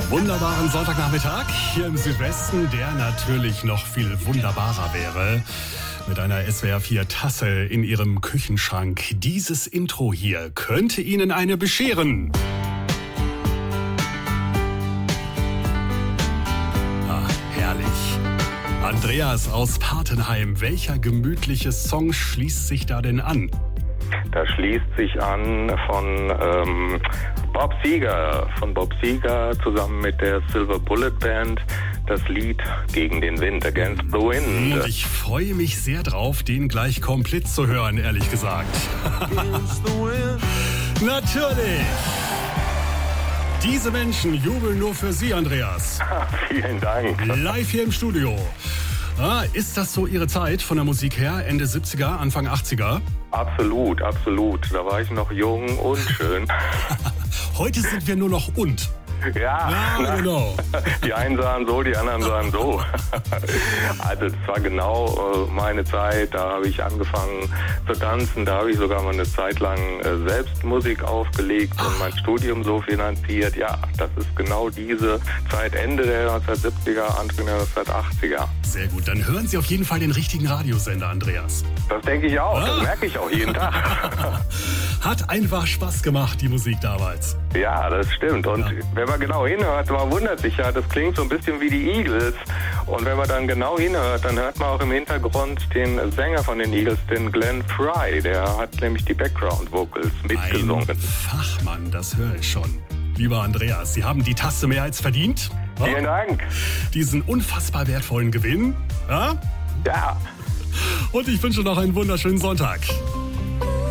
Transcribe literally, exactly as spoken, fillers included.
Wunderbaren Sonntagnachmittag hier im Südwesten, der natürlich noch viel wunderbarer wäre. Mit einer S W R vier Tasse in Ihrem Küchenschrank. Dieses Intro hier könnte Ihnen eine bescheren. Ah, herrlich. Andreas aus Patenheim, welcher gemütliche Song schließt sich da denn an? Da schließt sich an von ähm, Bob Seger, von Bob Seger zusammen mit der Silver Bullet Band, das Lied Gegen den Wind, Against the Wind. Und ich freue mich sehr drauf, den gleich komplett zu hören, ehrlich gesagt. Natürlich! Diese Menschen jubeln nur für Sie, Andreas. Vielen Dank. Live hier im Studio. Ah, ist das so Ihre Zeit von der Musik her? Ende siebziger, Anfang achtziger? Absolut, absolut. Da war ich noch jung und schön. Heute sind wir nur noch und. Ja, ja na, genau. Die einen sahen so, die anderen sahen so. Also es war genau äh, meine Zeit, da habe ich angefangen zu tanzen, da habe ich sogar mal eine Zeit lang äh, selbst Musik aufgelegt Ach. und mein Studium so finanziert. Ja, das ist genau diese Zeit, Ende der neunzehnhundertsiebziger, Anfang der neunzehnhundertachtziger. Sehr gut, dann hören Sie auf jeden Fall den richtigen Radiosender, Andreas. Das denke ich auch, ah. das merke ich auch jeden Tag. Hat einfach Spaß gemacht, die Musik damals. Ja, das stimmt. Und ja. wenn man genau hinhört, man wundert sich ja, das klingt so ein bisschen wie die Eagles. Und wenn man dann genau hinhört, dann hört man auch im Hintergrund den Sänger von den Eagles, den Glenn Frey. Der hat nämlich die Background-Vocals mitgesungen. Ein Fachmann, das höre ich schon. Lieber Andreas, Sie haben die Tasse mehr als verdient. Ja? Vielen Dank. Diesen unfassbar wertvollen Gewinn. Ja? Ja. Und ich wünsche noch einen wunderschönen Sonntag.